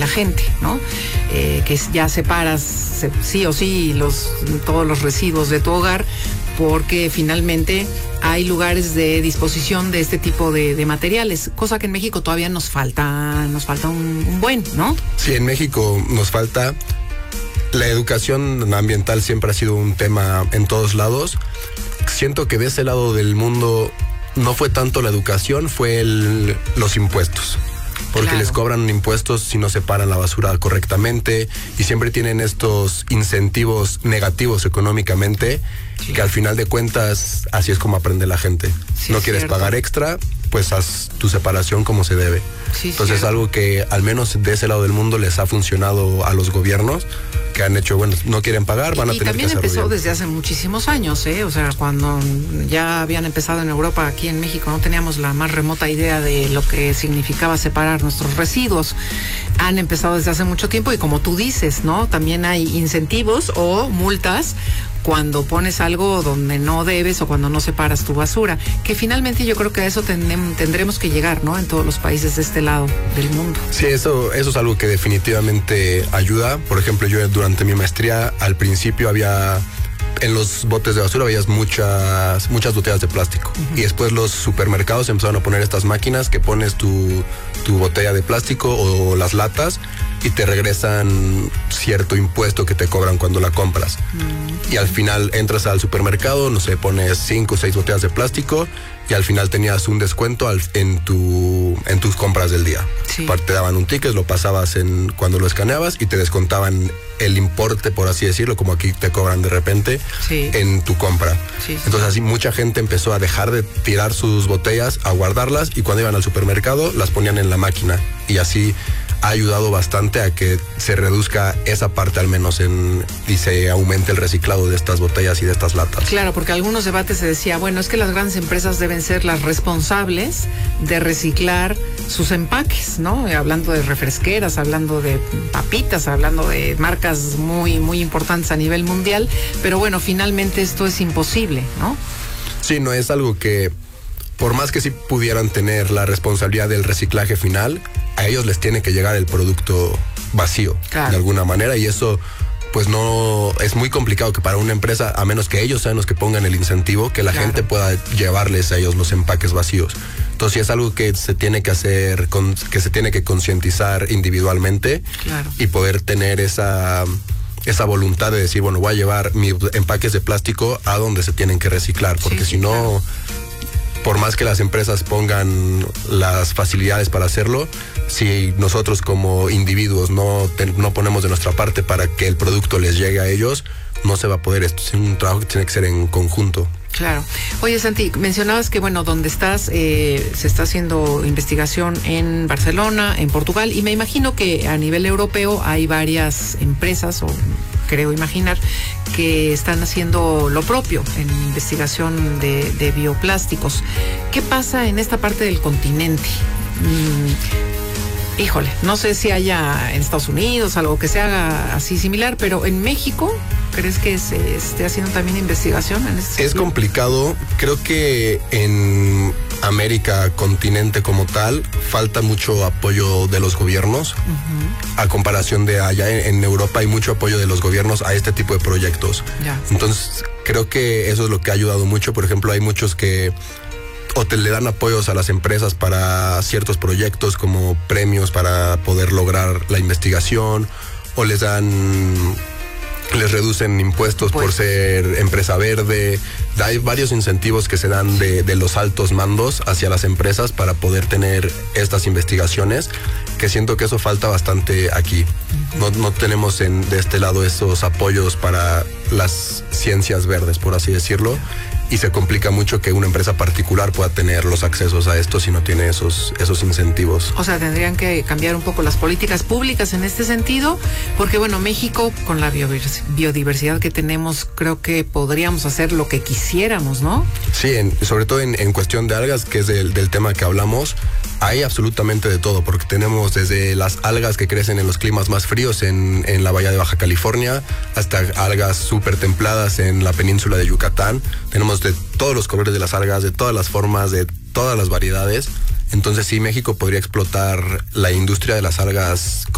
gente, ¿no? Que ya separas sí o sí todos los residuos de tu hogar, porque finalmente hay lugares de disposición de este tipo de materiales, cosa que en México todavía nos falta un buen, ¿no? Sí, en México nos falta. La educación ambiental siempre ha sido un tema en todos lados. Siento que de ese lado del mundo no fue tanto la educación, fue los impuestos. Porque claro, les cobran impuestos si no separan la basura correctamente y siempre tienen estos incentivos negativos económicamente, sí, que al final de cuentas así es como aprende la gente. Sí, no quieres pagar extra, pues haz tu separación como se debe. Sí, entonces es algo que al menos de ese lado del mundo les ha funcionado a los gobiernos, que han hecho, bueno, no quieren pagar, van a tener que hacerlo. Y también empezó bien desde hace muchísimos años, o sea, cuando ya habían empezado en Europa, aquí en México no teníamos la más remota idea de lo que significaba separar nuestros residuos. Han empezado desde hace mucho tiempo y como tú dices, ¿no? También hay incentivos o multas cuando pones algo donde no debes o cuando no separas tu basura, que finalmente yo creo que a eso tendremos que llegar, ¿no? En todos los países de este lado del mundo. Sí, eso es algo que definitivamente ayuda. Por ejemplo, yo durante mi maestría, al principio en los botes de basura veías muchas botellas de plástico. Y después los supermercados empezaron a poner estas máquinas que pones tu botella de plástico o las latas y te regresan cierto impuesto que te cobran cuando la compras. Y al final entras al supermercado, no sé, pones 5 o 6 botellas de plástico y al final tenías un descuento en tus compras del día. Sí. Te daban un ticket, lo pasabas cuando lo escaneabas y te descontaban el importe, por así decirlo, como aquí te cobran de repente, sí, en tu compra. Sí, sí. Entonces así mucha gente empezó a dejar de tirar sus botellas, a guardarlas y cuando iban al supermercado las ponían en la máquina y así ha ayudado bastante a que se reduzca esa parte al menos y se aumente el reciclado de estas botellas y de estas latas. Claro, porque algunos debates se decía, bueno, es que las grandes empresas deben ser las responsables de reciclar sus empaques, ¿no? Hablando de refresqueras, hablando de papitas, hablando de marcas muy, muy importantes a nivel mundial, pero bueno, finalmente esto es imposible, ¿no? Sí, no es algo que, por más que sí pudieran tener la responsabilidad del reciclaje final, a ellos les tiene que llegar el producto vacío, claro, de alguna manera, y eso pues no es muy complicado que para una empresa, a menos que ellos sean los que pongan el incentivo, que la claro, gente pueda llevarles a ellos los empaques vacíos. Entonces sí es algo que se tiene que hacer, que se tiene que concientizar individualmente, claro, y poder tener esa voluntad de decir, bueno, voy a llevar mis empaques de plástico a donde se tienen que reciclar, porque sí, si no, claro, por más que las empresas pongan las facilidades para hacerlo, si nosotros como individuos no ponemos de nuestra parte para que el producto les llegue a ellos, no se va a poder. Esto es un trabajo que tiene que ser en conjunto. Claro. Oye, Santi, mencionabas que, bueno, donde estás, se está haciendo investigación en Barcelona, en Portugal, y me imagino que a nivel europeo hay varias empresas, o creo imaginar, que están haciendo lo propio en investigación de bioplásticos. ¿Qué pasa en esta parte del continente? Híjole, no sé si haya en Estados Unidos algo que se haga así similar, pero en México, ¿crees que se esté haciendo también investigación en este sentido? Es complicado. Creo que en América, continente como tal, falta mucho apoyo de los gobiernos. A comparación de allá en Europa hay mucho apoyo de los gobiernos a este tipo de proyectos. Ya. Entonces, creo que eso es lo que ha ayudado mucho. Por ejemplo, hay muchos que le dan apoyos a las empresas para ciertos proyectos, como premios para poder lograr la investigación, o les reducen impuestos por ser empresa verde. Hay varios incentivos que se dan de los altos mandos hacia las empresas para poder tener estas investigaciones, que siento que eso falta bastante aquí. No tenemos de este lado esos apoyos para las ciencias verdes, por así decirlo. Y se complica mucho que una empresa particular pueda tener los accesos a esto si no tiene esos incentivos. O sea, tendrían que cambiar un poco las políticas públicas en este sentido, porque bueno, México, con la biodiversidad que tenemos, creo que podríamos hacer lo que quisiéramos, ¿no? Sí, sobre todo en cuestión de algas, que es del tema que hablamos. Hay absolutamente de todo, porque tenemos desde las algas que crecen en los climas más fríos en la bahía de Baja California, hasta algas súper templadas en la península de Yucatán. Tenemos de todos los colores de las algas, de todas las formas, de todas las variedades. Entonces sí, México podría explotar la industria de las algas